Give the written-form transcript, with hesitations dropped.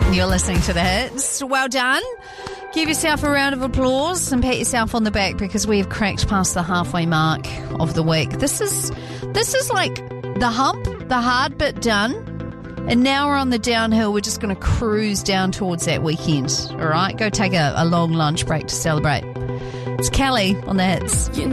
You're listening to The Hits. Well done. Give yourself a round of applause and pat yourself on the back because we have cracked past the halfway mark of the week. This is like the hump, the hard bit done. And now we're on the downhill. We're just going to cruise down towards that weekend. All right? Go take a long lunch break to celebrate. It's Kelly on The Hits.